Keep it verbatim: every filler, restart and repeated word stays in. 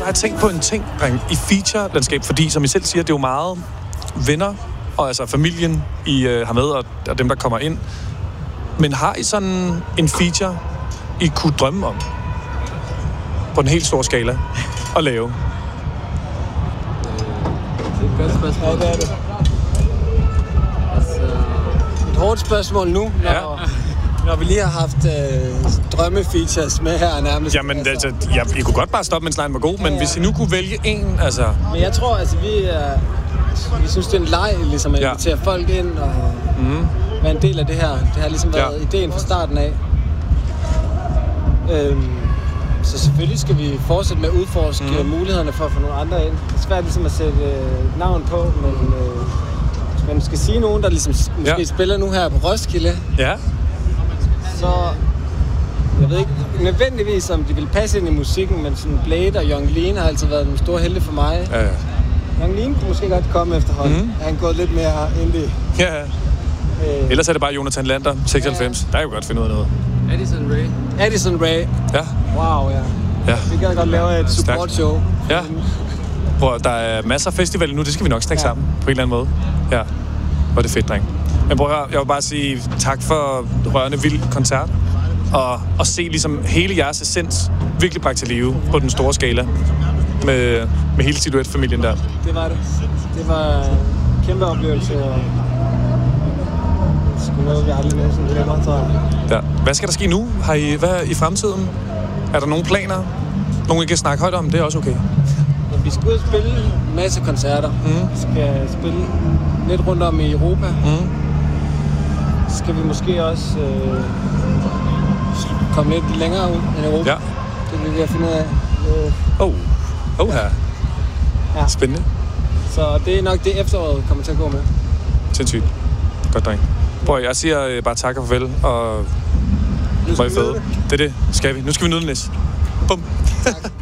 så har jeg tænkt på en ting, dreng, i feature-landskab, fordi, som I selv siger, det er jo meget venner, og altså familien, I øh, har med, og, og dem, der kommer ind. Men har I sådan en feature, I kunne drømme om? På en helt stor skala at lave? Det er et godt spørgsmål. Ja, det er det. Altså, Et hårdt spørgsmål nu, når, Ja. når vi lige har haft øh, drømmefeatures med her nærmest. Jamen, altså, ja, I kunne godt bare stoppe, mens lejen var god, men Ja, ja. hvis I nu kunne vælge en, altså... Men jeg tror, altså, vi er... Vi synes, det er en leg, ligesom at Ja. invitere folk ind og Mm. være en del af det her. Det har ligesom været Ja. ideen fra starten af. Øhm, så selvfølgelig skal vi fortsætte med at udforske mm. mulighederne for at få nogle andre ind. Det er svært ligesom at sætte øh, navn på, men øh, hvis man skal sige nogen, der ligesom måske Ja. spiller nu her på Roskilde, Ja. så jeg ved ikke nødvendigvis, om de vil passe ind i musikken, men sådan Blade og Young Lean har altid været en stor helte for mig. Ja, ja. Young Lean kunne måske godt komme efterhånden. Mhm. Mm. Han gået lidt mere indie. Ja. Øh, Ellers er det bare Jonathan Lander, seksoghalvfems. Der er jo godt finde ud af noget. Addison Rae. Addison Rae. Ja. Wow, ja. Ja. Vi kan godt lave et Stærkt. support show. Ja. Hvor der er masser af festivaler nu, det skal vi nok snakke Ja. sammen på en eller anden måde. Ja. Hvor er det fedt, dreng. Men prøv at høre, jeg vil bare sige tak for rørende vild koncert. Og, og se ligesom hele jeres essens virkelig bragt til live på den store skala. Med, med hele Silhouette-familien der. Det var det. Det var en kæmpe oplevelse. Og sgu noget, vi aldrig nogensinde glemmer, tror jeg. Ja. Hvad skal der ske nu? Har I, hvad i fremtiden? Er der nogle planer? Nogle, I kan snakke højt om? Det er også okay. Ja, vi skal ud og spille en masse koncerter. Mm. Vi skal spille lidt rundt om i Europa. Mm. Så skal vi måske også øh, komme lidt længere ud end Europa. Ja. Det vil vi have fundet ud af. Øh, Oh. Oh her. Ja. Spændende. Så det er nok det efteråret kommer til at gå med. Sindssygt. Godt, dreng. Prøv, jeg siger øh, bare tak og farvel, og Nu hvor I skal vi fede. nyde Det er det. Skal vi. Nu skal vi nyde den, Nis. Bum. Tak.